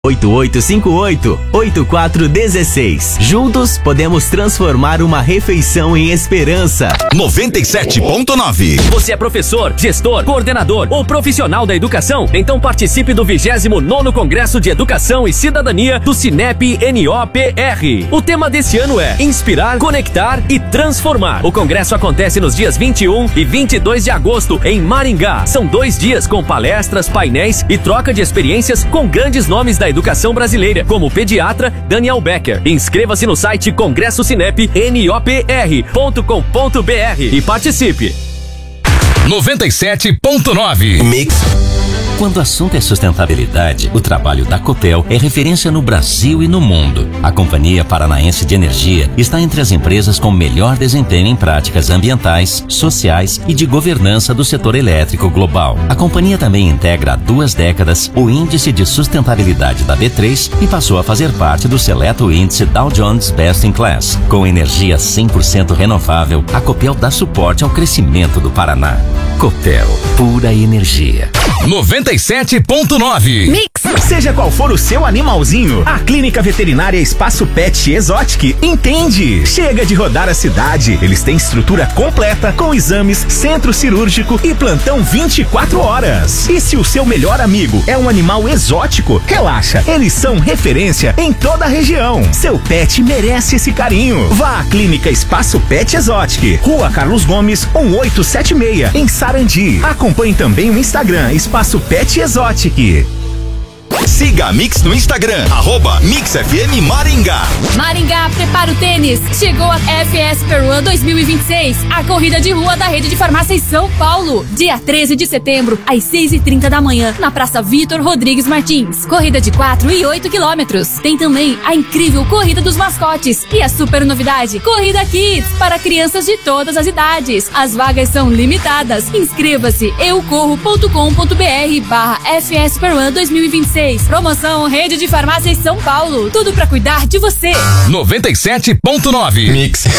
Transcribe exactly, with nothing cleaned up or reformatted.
oito oito cinco oito, oito quatro um seis. Juntos podemos transformar uma refeição em esperança. noventa e sete ponto nove. Você é professor, gestor, coordenador ou profissional da educação? Então participe do vigésimo nono Congresso de Educação e Cidadania do Cinep N O P R. O tema desse ano é Inspirar, Conectar e Transformar. O congresso acontece nos dias vinte e um e vinte e dois de agosto em Maringá. São dois dias com palestras, painéis e troca de experiências com grandes nomes da educação brasileira, como o pediatra Daniel Becker. Inscreva-se no site congresso cinep N O P R ponto com ponto B R e participe. noventa e sete ponto nove. Mix. Quando o assunto é sustentabilidade, o trabalho da Copel é referência no Brasil e no mundo. A Companhia Paranaense de Energia está entre as empresas com melhor desempenho em práticas ambientais, sociais e de governança do setor elétrico global. A companhia também integra há duas décadas o Índice de Sustentabilidade da B três e passou a fazer parte do seleto índice Dow Jones Best in Class. Com energia cem por cento renovável, a Copel dá suporte ao crescimento do Paraná. Copel, pura energia. noventa e sete ponto nove. Mix. Seja qual for o seu animalzinho, a Clínica Veterinária Espaço Pet Exotic entende. Chega de rodar a cidade. Eles têm estrutura completa com exames, centro cirúrgico e plantão vinte e quatro horas. E se o seu melhor amigo é um animal exótico, relaxa, eles são referência em toda a região. Seu pet merece esse carinho. Vá à Clínica Espaço Pet Exotic, Rua Carlos Gomes, um oito sete seis, em Sarandi. Acompanhe também o Instagram Espaço Pet Exotic. Siga a Mix no Instagram, arroba Mix F M Maringá. Maringá, prepara o tênis. Chegou a F S Peruan dois mil e vinte e seis, a corrida de rua da rede de farmácia em São Paulo. Dia treze de setembro, às seis e trinta da manhã, na Praça Vitor Rodrigues Martins. Corrida de quatro e oito quilômetros. Tem também a incrível Corrida dos Mascotes e a super novidade, Corrida Kids, para crianças de todas as idades. As vagas são limitadas. Inscreva-se eucorro ponto com ponto B R barra F S Peruan dois mil e vinte e seis. Promoção Rede de Farmácias São Paulo. Tudo pra cuidar de você. noventa e sete ponto nove. Mix.